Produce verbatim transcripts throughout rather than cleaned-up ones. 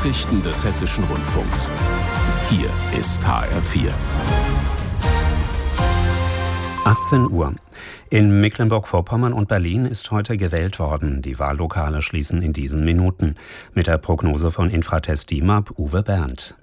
Nachrichten des Hessischen Rundfunks. Hier ist H R vier. achtzehn Uhr. In Mecklenburg-Vorpommern und Berlin ist heute gewählt worden. Die Wahllokale schließen in diesen Minuten. Mit der Prognose von Infratest DIMAP Uwe Berndt.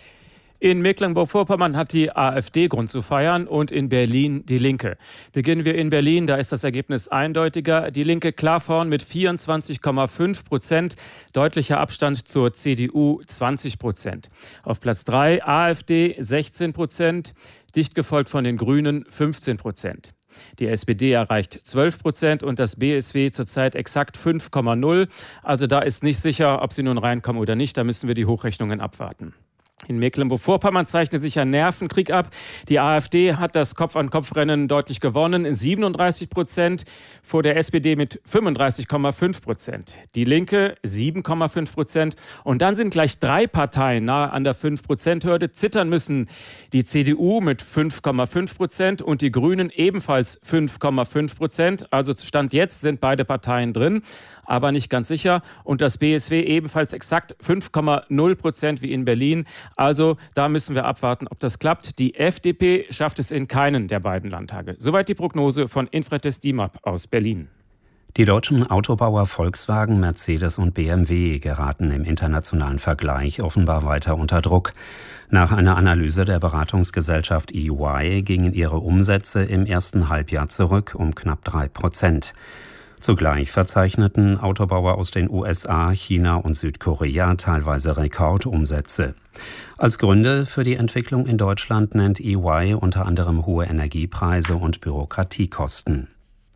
In Mecklenburg-Vorpommern hat die AfD Grund zu feiern und in Berlin die Linke. Beginnen wir in Berlin, da ist das Ergebnis eindeutiger. Die Linke klar vorn mit vierundzwanzig Komma fünf Prozent, deutlicher Abstand zur C D U zwanzig Prozent. Auf Platz drei AfD sechzehn Prozent, dicht gefolgt von den Grünen fünfzehn Prozent. Die S P D erreicht zwölf Prozent und das B S W zurzeit exakt fünf Komma null. Also da ist nicht sicher, ob sie nun reinkommen oder nicht. Da müssen wir die Hochrechnungen abwarten. In Mecklenburg-Vorpommern zeichnet sich ein Nervenkrieg ab. Die AfD hat das Kopf-an-Kopf-Rennen deutlich gewonnen, siebenunddreißig Prozent vor der S P D mit fünfunddreißig Komma fünf Prozent. Die Linke sieben Komma fünf Prozent. Und dann sind gleich drei Parteien nahe an der fünf Prozent Hürde. Zittern müssen die C D U mit fünf Komma fünf Prozent und die Grünen ebenfalls fünf Komma fünf Prozent. Also Stand jetzt sind beide Parteien drin, aber nicht ganz sicher. Und das B S W ebenfalls exakt fünf Komma null Prozent wie in Berlin. Also da müssen wir abwarten, ob das klappt. Die F D P schafft es in keinen der beiden Landtage. Soweit die Prognose von Infratest DIMAP aus Berlin. Die deutschen Autobauer Volkswagen, Mercedes und B M W geraten im internationalen Vergleich offenbar weiter unter Druck. Nach einer Analyse der Beratungsgesellschaft E Y gingen ihre Umsätze im ersten Halbjahr zurück um knapp drei Prozent. Zugleich verzeichneten Autobauer aus den U S A, China und Südkorea teilweise Rekordumsätze. Als Gründe für die Entwicklung in Deutschland nennt E Y unter anderem hohe Energiepreise und Bürokratiekosten.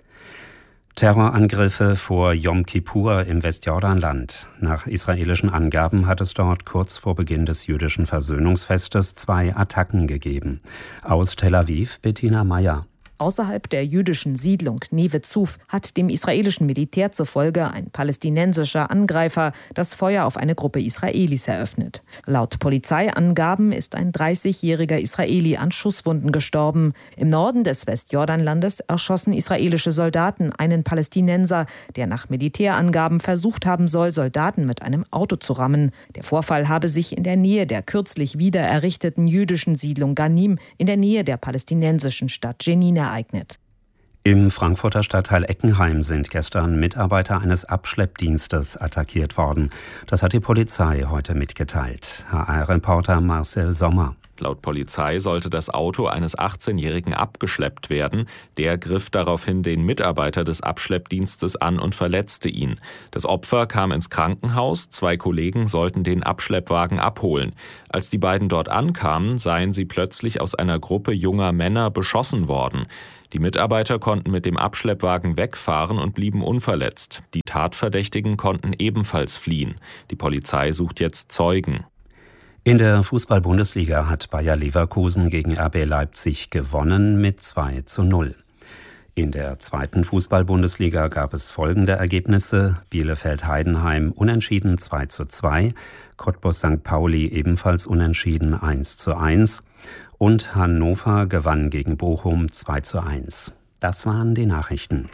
Terrorangriffe vor Yom Kippur im Westjordanland. Nach israelischen Angaben hat es dort kurz vor Beginn des jüdischen Versöhnungsfestes zwei Attacken gegeben. Aus Tel Aviv, Bettina Meyer. Außerhalb der jüdischen Siedlung Neve Zuf hat dem israelischen Militär zufolge ein palästinensischer Angreifer das Feuer auf eine Gruppe Israelis eröffnet. Laut Polizeiangaben ist ein dreißigjähriger Israeli an Schusswunden gestorben. Im Norden des Westjordanlandes erschossen israelische Soldaten einen Palästinenser, der nach Militärangaben versucht haben soll, Soldaten mit einem Auto zu rammen. Der Vorfall habe sich in der Nähe der kürzlich wieder errichteten jüdischen Siedlung Ganim in der Nähe der palästinensischen Stadt Jenin ereignet. Im Frankfurter Stadtteil Eckenheim sind gestern Mitarbeiter eines Abschleppdienstes attackiert worden. Das hat die Polizei heute mitgeteilt. H R-Reporter Marcel Sommer. Laut Polizei sollte das Auto eines achtzehnjährigen abgeschleppt werden. Der griff daraufhin den Mitarbeiter des Abschleppdienstes an und verletzte ihn. Das Opfer kam ins Krankenhaus. Zwei Kollegen sollten den Abschleppwagen abholen. Als die beiden dort ankamen, seien sie plötzlich aus einer Gruppe junger Männer beschossen worden. Die Mitarbeiter konnten mit dem Abschleppwagen wegfahren und blieben unverletzt. Die Tatverdächtigen konnten ebenfalls fliehen. Die Polizei sucht jetzt Zeugen. In der Fußball-Bundesliga hat Bayer Leverkusen gegen R B Leipzig gewonnen mit zwei zu null. In der zweiten Fußball-Bundesliga gab es folgende Ergebnisse: Bielefeld-Heidenheim unentschieden zwei zu zwei, Cottbus Sankt Pauli ebenfalls unentschieden eins zu eins und Hannover gewann gegen Bochum zwei zu eins. Das waren die Nachrichten.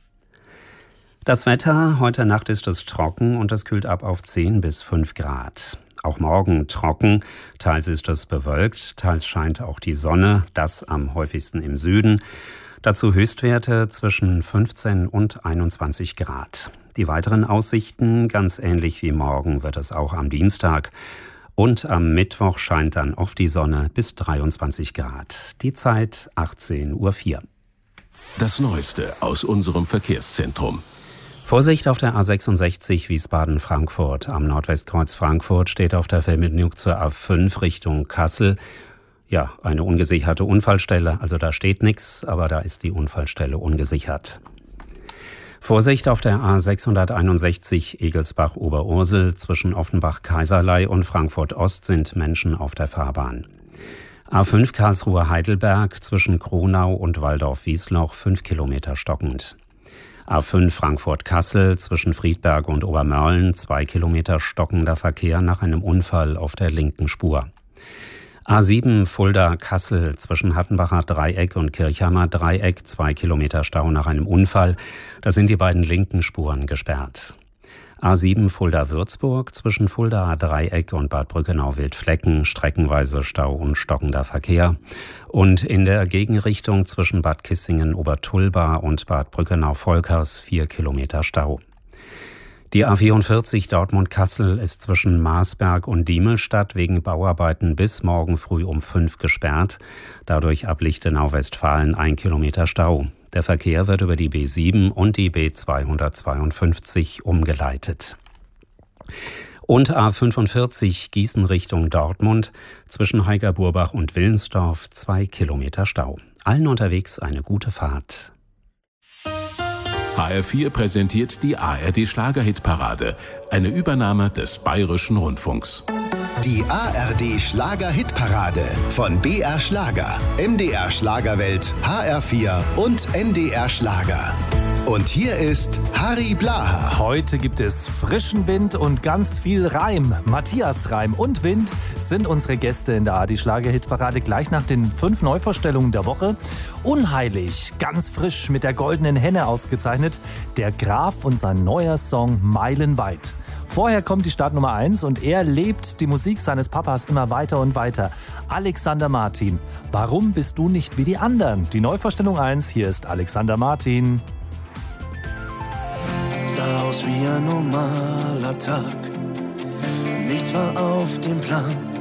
Das Wetter: Heute Nacht ist es trocken und es kühlt ab auf zehn bis fünf Grad. Auch morgen trocken, teils ist es bewölkt, teils scheint auch die Sonne, das am häufigsten im Süden. Dazu Höchstwerte zwischen fünfzehn und einundzwanzig Grad. Die weiteren Aussichten: ganz ähnlich wie morgen wird es auch am Dienstag. Und am Mittwoch scheint dann oft die Sonne bis dreiundzwanzig Grad. Die Zeit achtzehn Uhr vier. Das Neueste aus unserem Verkehrszentrum. Vorsicht auf der A sechsundsechzig Wiesbaden-Frankfurt. Am Nordwestkreuz Frankfurt steht auf der Verbindung zur A fünf Richtung Kassel ja eine ungesicherte Unfallstelle. Also da steht nichts, aber da ist die Unfallstelle ungesichert. Vorsicht auf der A sechshunderteinundsechzig Egelsbach-Oberursel. Zwischen Offenbach-Kaiserlei und Frankfurt-Ost sind Menschen auf der Fahrbahn. A fünf Karlsruhe-Heidelberg zwischen Kronau und Waldorf-Wiesloch fünf Kilometer stockend. A fünf Frankfurt-Kassel zwischen Friedberg und Obermörlen zwei Kilometer stockender Verkehr nach einem Unfall auf der linken Spur. A sieben Fulda-Kassel zwischen Hattenbacher Dreieck und Kirchheimer Dreieck zwei Kilometer Stau nach einem Unfall. Da sind die beiden linken Spuren gesperrt. A sieben Fulda-Würzburg, zwischen Fulda-Dreieck und Bad Brückenau-Wildflecken, streckenweise Stau und stockender Verkehr. Und in der Gegenrichtung zwischen Bad Kissingen-Obertulba und Bad Brückenau-Volkers vier Kilometer Stau. Die A vierundvierzig Dortmund-Kassel ist zwischen Marsberg und Diemelstadt wegen Bauarbeiten bis morgen früh um fünf gesperrt. Dadurch ab Lichtenau-Westfalen ein Kilometer Stau. Der Verkehr wird über die B sieben und die B zweihundertzweiundfünfzig umgeleitet. Und A fünfundvierzig Gießen Richtung Dortmund, zwischen Heigerburbach und Willensdorf zwei Kilometer Stau. Allen unterwegs eine gute Fahrt. H R vier präsentiert die A R D-Schlager-Hitparade, eine Übernahme des Bayerischen Rundfunks. Die A R D-Schlager-Hitparade von B R Schlager, M D R Schlagerwelt, H R vier und N D R Schlager. Und hier ist Harry Blaha. Heute gibt es frischen Wind und ganz viel Reim. Matthias Reim und Wind sind unsere Gäste in der A R D-Schlager-Hitparade gleich nach den fünf Neuvorstellungen der Woche. Unheilig, ganz frisch mit der goldenen Henne ausgezeichnet, der Graf und sein neuer Song Meilenweit. Vorher kommt die Startnummer eins und er lebt die Musik seines Papas immer weiter und weiter. Alexander Martin, warum bist du nicht wie die anderen? Die Neuvorstellung eins, hier ist Alexander Martin. Sah aus wie ein normaler Tag, nichts war auf dem Plan.